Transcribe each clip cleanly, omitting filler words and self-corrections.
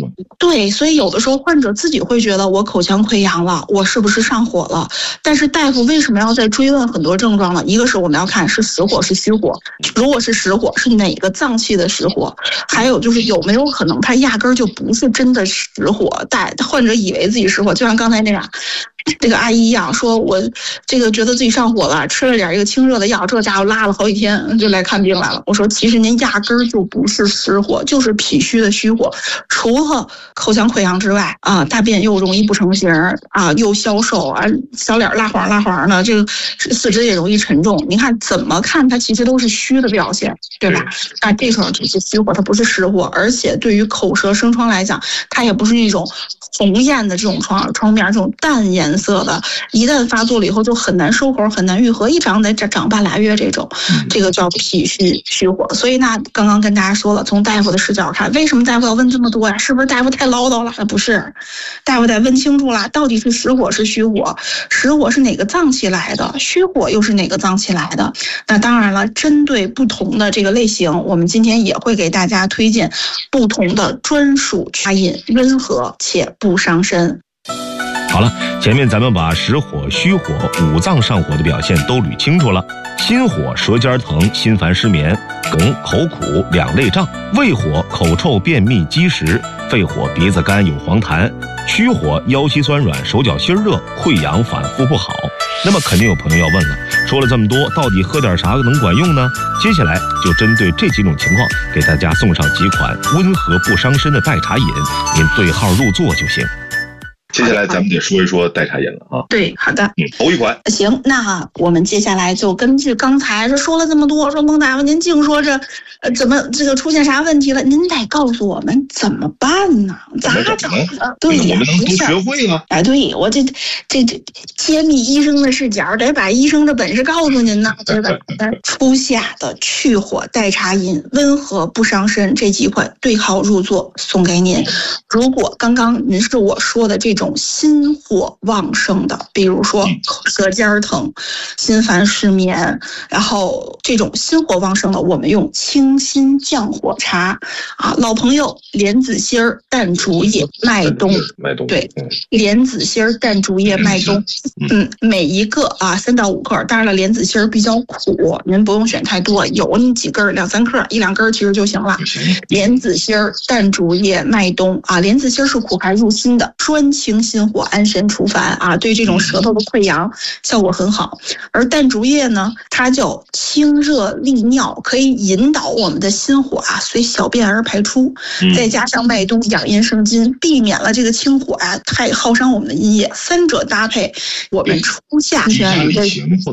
吗？ 对，所以有的时候患者自己会觉得我口腔溃疡了，我是不是上火了？但是大夫为什么要再追问很多症状呢？一个是我们要看是实火是虚火，如果是实火，是哪个脏器的实火？还有就是有没有可能他压根儿就不是真的实火，患者以为自己实火，就像刚才那样。这个阿姨一样，说我这个觉得自己上火了，吃了点一个清热的药，这家伙拉了好几天就来看病来了。我说其实您压根儿就不是实火，就是脾虚的虚火。除了口腔溃疡之外啊，大便又容易不成形啊，又消瘦啊，小脸蜡黄的，这个四肢也容易沉重。您看怎么看它其实都是虚的表现，对吧？那这时候就是虚火，它不是实火，而且对于口舌生疮来讲，它也不是那种红艳的这种疮面，这种淡颜色的，一旦发作了以后就很难收口，很难愈合，一长得长半拉月这种，这个叫脾虚火。所以那刚刚跟大家说了，从大夫的视角看，为什么大夫要问这么多呀？是不是大夫太唠叨了？不是，大夫得问清楚了，到底是实火是虚火，实火是哪个脏器来的，虚火又是哪个脏器来的。那当然了，针对不同的这个类型，我们今天也会给大家推荐不同的专属茶饮，温和且不伤身。 好了，前面咱们把实火、虚火、五脏上火的表现都捋清楚了。心火舌尖疼、心烦失眠，梗口苦、两肋胀；胃火口臭、便秘、积食；肺火鼻子干有黄痰；虚火腰膝酸软、手脚心热、溃疡反复不好。那么肯定有朋友要问了，说了这么多，到底喝点啥能管用呢？接下来就针对这几种情况，给大家送上几款温和不伤身的代茶饮，您对号入座就行。 接下来咱们得说一说代茶饮了啊。 对，好的。 头一款。 行，那我们接下来就根据刚才说了这么多，说孟大夫您净说这怎么这个出现啥问题了，您得告诉我们怎么办呢？咋整的？对呀， 我们能都学会了。 哎，对，我这揭秘医生的视角，得把医生的本事告诉您呢，对吧？初夏的去火代茶饮，温和不伤身，这几款对号入座送给您。如果刚刚您是我说的这种心火旺盛的，比如说舌尖疼、心烦失眠，然后这种心火旺盛的，我们用清心降火茶啊，老朋友莲子心儿、淡竹叶、麦冬，对，莲子心儿、淡竹叶、麦冬，每一个啊3到5克，当然了，莲子心儿比较苦，您不用选太多，有你几根2、3克，1、2根其实就行了。莲子心儿、淡竹叶、麦冬啊，莲子心儿是苦寒入心的，专清心火、安神除烦啊，对这种舌头的溃疡效果很好。而淡竹叶呢，它叫清热利尿，可以引导我们的心火啊随小便而排出。再加上麦冬养阴生津，避免了这个清火啊太耗伤我们的阴液。三者搭配，我们初夏选的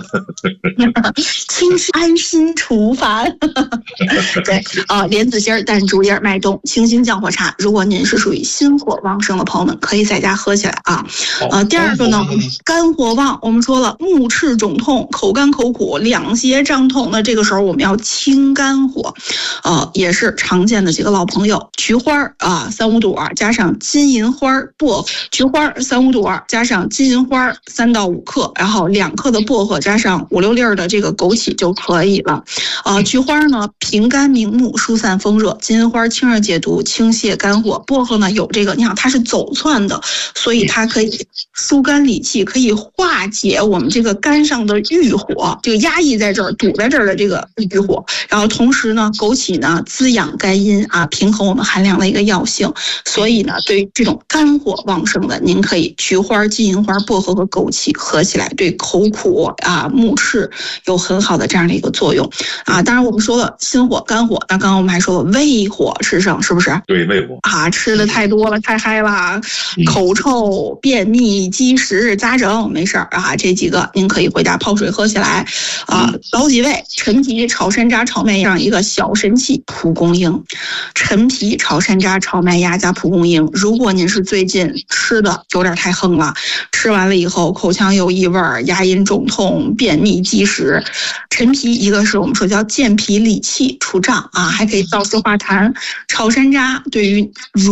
清安心除烦。对啊，莲子心、淡竹叶、麦冬，清心降火茶。如果您是属于心火旺盛的朋友们，可以在家喝起来啊。第二个呢，肝火旺，我们说了，目赤肿痛、口干口苦、两胁胀痛，那这个时候我们要清肝火，也是常见的几个老朋友，菊花啊3、5朵，加上金银花、薄荷，菊花3、5朵，加上金银花3到5克，然后2克的薄荷，加上5、6粒的这个枸杞就可以了。菊花呢平肝明目、疏散风热，金银花清热解毒、清泻肝火，薄荷呢有这个，你想它是走窜的，所以它可以疏肝理气，可以化解我们这个肝上的郁火，这个压抑在这儿、堵在这儿的这个郁火。然后同时呢，枸杞呢滋养肝阴啊，平衡我们寒凉的一个药性。所以呢，对于这种肝火旺盛的，您可以菊花、金银花、薄荷和枸杞合起来，对口苦啊、目赤有很好的这样的一个作用啊。当然我们说了心火、肝火，那刚刚我们还说了胃火吃剩，是不是？ 对，胃火啊，吃的太多了，太嗨了，口臭、便秘、积食咋整？没事啊，这几个您可以回家泡水喝起来啊。老几位，陈皮炒山楂炒麦芽一个小神器，蒲公英。陈皮炒山楂炒麦芽加蒲公英，如果您是最近吃的有点太横了，吃完了以后口腔有异味、牙龈肿痛、便秘、积食，陈皮一个是我们说叫健脾理气除胀啊，还可以燥湿化痰。炒山楂对于